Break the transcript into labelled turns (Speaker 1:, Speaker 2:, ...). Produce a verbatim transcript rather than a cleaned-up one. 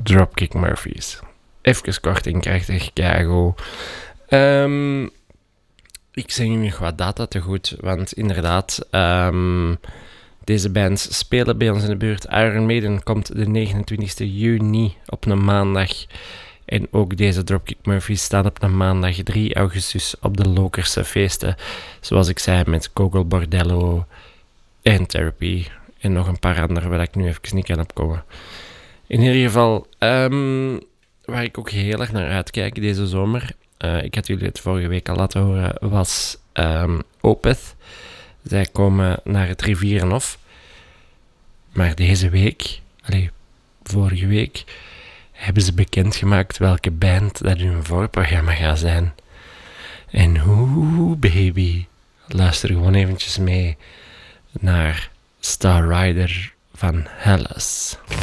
Speaker 1: Dropkick Murphys. Even kort en krachtig, keigo. Um, ik zeg nu nog wat data te goed, want inderdaad, um, deze bands spelen bij ons in de buurt. Iron Maiden komt de negenentwintigste juni op een maandag. En ook deze Dropkick Murphys staan op een maandag drie augustus op de Lokerse feesten. Zoals ik zei, met Gogol Bordello en Therapy. En nog een paar andere waar ik nu even niet kan opkomen. In ieder geval, um, waar ik ook heel erg naar uitkijk deze zomer, uh, ik had jullie het vorige week al laten horen, was um, Opeth. Zij komen naar het Rivierenhof. Maar deze week, allee, vorige week, hebben ze bekendgemaakt welke band dat hun voorprogramma gaat zijn. En hoe, baby, luister gewoon eventjes mee naar Star Rider van Hellas.